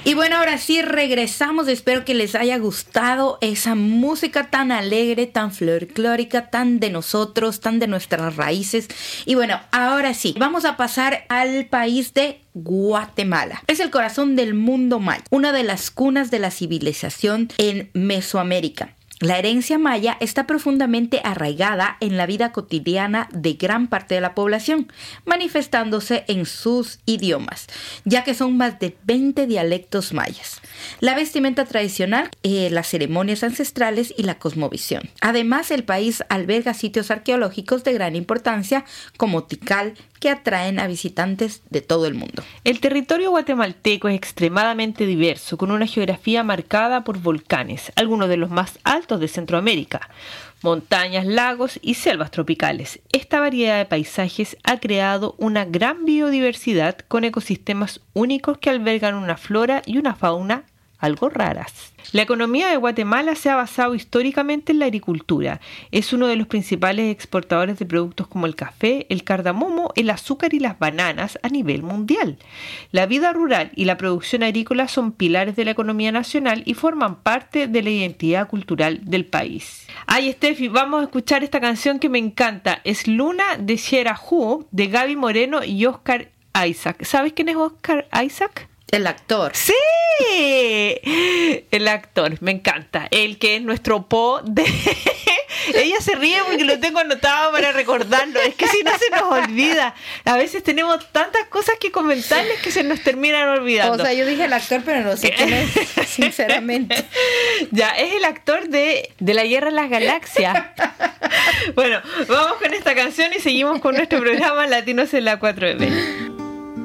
Y bueno, ahora sí regresamos. Espero que les haya gustado esa música tan alegre, tan folclórica, tan de nosotros, tan de nuestras raíces. Y bueno, ahora sí, vamos a pasar al país de Guatemala. Es el corazón del mundo maya, una de las cunas de la civilización en Mesoamérica. La herencia maya está profundamente arraigada en la vida cotidiana de gran parte de la población, manifestándose en sus idiomas, ya que son más de 20 dialectos mayas. La vestimenta tradicional, las ceremonias ancestrales y la cosmovisión. Además, el país alberga sitios arqueológicos de gran importancia como Tikal, que atraen a visitantes de todo el mundo. El territorio guatemalteco es extremadamente diverso, con una geografía marcada por volcanes, algunos de los más altos de Centroamérica, montañas, lagos y selvas tropicales. Esta variedad de paisajes ha creado una gran biodiversidad con ecosistemas únicos que albergan una flora y una fauna algo raras. La economía de Guatemala se ha basado históricamente en la agricultura. Es uno de los principales exportadores de productos como el café, el cardamomo, el azúcar y las bananas a nivel mundial. La vida rural y la producción agrícola son pilares de la economía nacional y forman parte de la identidad cultural del país. Ay, Steffi, vamos a escuchar esta canción que me encanta. Es Luna de Xerajú, de Gaby Moreno y Oscar Isaac. ¿Sabes quién es Oscar Isaac? El actor. ¡Sí! El actor, me encanta. El que es nuestro po de... Ella se ríe porque lo tengo anotado para recordarlo. Es que si no se nos olvida. A veces tenemos tantas cosas que comentarles que se nos terminan olvidando. O sea, yo dije el actor, pero no sé quién es, sinceramente. Ya, es el actor de La Guerra de las Galaxias. Bueno, vamos con esta canción y seguimos con nuestro programa Latinos en la 4M.